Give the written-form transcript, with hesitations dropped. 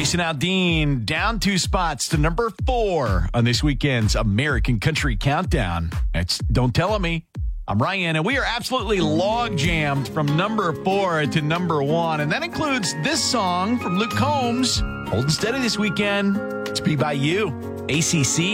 Jason Aldean down 2 spots to number 4 on this weekend's American Country Countdown. It's Don't Tell Me. I'm Ryan, and we are absolutely log-jammed from number 4 to number 1, and that includes this song from Luke Combs, Holding Steady this weekend. To Be By You, ACC.